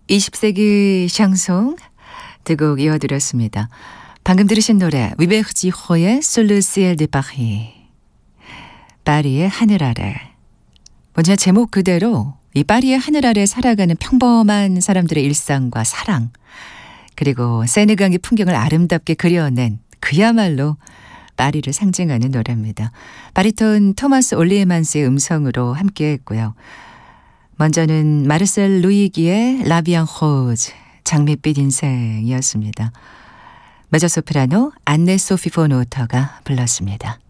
20세기 샹송 두 곡 이어드렸습니다. 방금 들으신 노래 위베르지호의 Sur le ciel de Paris, 파리의 하늘 아래. 먼저 제목 그대로 이 파리의 하늘 아래 살아가는 평범한 사람들의 일상과 사랑, 그리고 세느강의 풍경을 아름답게 그려낸 그야말로 파리를 상징하는 노래입니다. 바리톤 토마스 올리에만스의 음성으로 함께했고요. 먼저는 마르셀 루이기의 라비앙 호즈, 장밋빛 인생이었습니다. 메조소프라노 안네 소피 폰 오터가 불렀습니다.